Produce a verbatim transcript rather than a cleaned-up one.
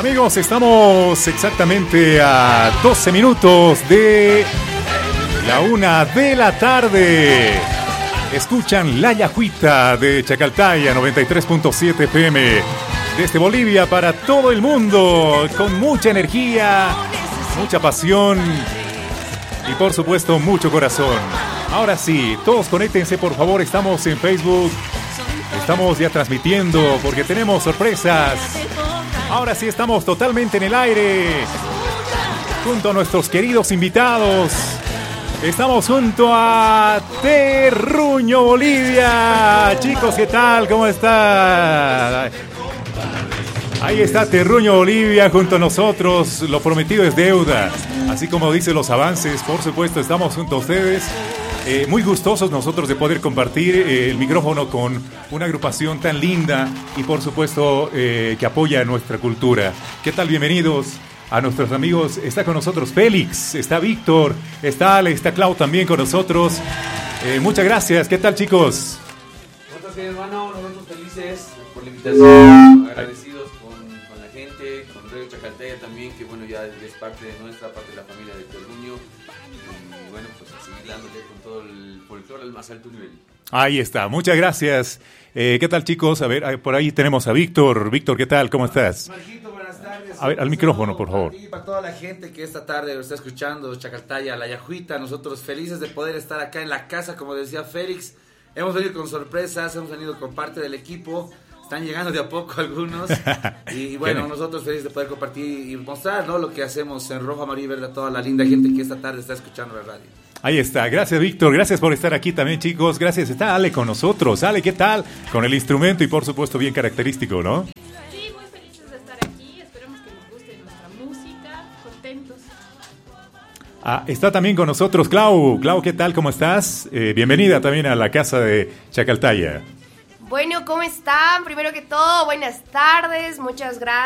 Amigos, estamos exactamente a doce minutos de la una de la tarde. Escuchan La Yajuita de Chacaltaya, noventa y tres punto siete F M. Desde Bolivia para todo el mundo, con mucha energía, mucha pasión y por supuesto mucho corazón. Ahora sí, todos conéctense por favor, estamos en Facebook, estamos ya transmitiendo porque tenemos sorpresas. Ahora sí estamos totalmente en el aire, junto a nuestros queridos invitados. Estamos junto a Terruño Bolivia. Chicos, ¿qué tal? ¿Cómo está? Ahí está Terruño Bolivia junto a nosotros. Lo prometido es deuda. Así como dicen los avances, por supuesto, estamos junto a ustedes. Eh, muy gustosos nosotros de poder compartir eh, el micrófono con una agrupación tan linda y por supuesto eh, que apoya nuestra cultura. ¿Qué tal? Bienvenidos a nuestros amigos. Está con nosotros Félix, está Víctor, está Ale, está Clau también con nosotros. Eh, muchas gracias. ¿Qué tal, chicos? ¿Cómo estás, hermano? Nos vemos felices por la invitación, agradecidos con, con la gente, con Radio Chacaltaya también, que bueno, ya es parte de nuestra, parte de la familia de Terruño. Y bueno, pues a seguir dándole con todo el folclore al más alto nivel. Ahí está, muchas gracias. Eh, ¿Qué tal, chicos? A ver, por ahí tenemos a Víctor. Víctor, ¿qué tal? ¿Cómo estás? Marquito, buenas tardes. A ver, al micrófono, por favor. Para, ti, para toda la gente que esta tarde está escuchando Chacaltaya, La Yajuita, nosotros felices de poder estar acá en la casa, como decía Félix. Hemos venido con sorpresas, hemos venido con parte del equipo. Están llegando de a poco algunos. Y bueno, nosotros felices de poder compartir y mostrar, ¿no?, lo que hacemos en rojo, amarillo y verde a toda la linda gente que esta tarde está escuchando la radio. Ahí está, gracias Víctor, gracias por estar aquí también, chicos, gracias, está Ale con nosotros. Ale, ¿qué tal? Con el instrumento y por supuesto bien característico, ¿no? Sí, muy felices de estar aquí, esperemos que nos guste nuestra música, contentos. Ah, está también con nosotros Clau. Clau, ¿qué tal? ¿Cómo estás? Eh, bienvenida también a la casa de Chacaltaya. Bueno, ¿cómo están? Primero que todo, buenas tardes, muchas gracias.